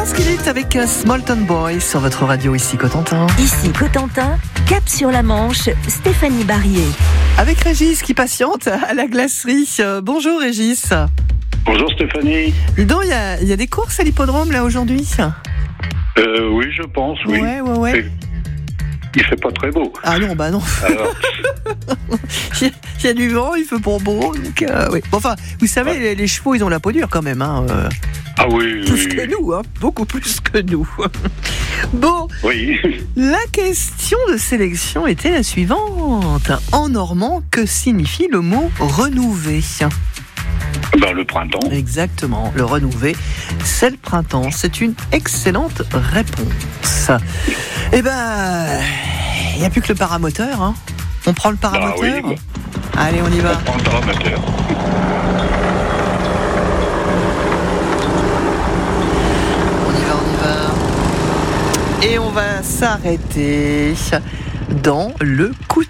Skillet avec Smolton Boy sur votre radio ici Cotentin. Ici Cotentin, cap sur la Manche, Stéphanie Barrier. Avec Régis qui patiente à la glacerie. Bonjour Régis. Bonjour Stéphanie. Dis donc, il y a des courses à l'hippodrome là aujourd'hui. Oui, je pense, oui. Ouais. Il fait pas très beau. Ah non, bah non. Alors, Il y a du vent, il fait pour beau. Donc, oui. Bon, enfin, vous savez, les chevaux, ils ont la peau dure quand même. ah oui, Plus oui. que nous, beaucoup plus que nous. Bon, Oui. la question de sélection était la suivante. En normand, que signifie le mot renouver ? Le printemps. Exactement, le renouver, c'est le printemps. C'est une excellente réponse. Eh ben, il n'y a plus que le paramoteur. On prend le paramoteur. Oui. Allez, on y va. On prend le paramoteur. On y va. Et on va s'arrêter dans le coup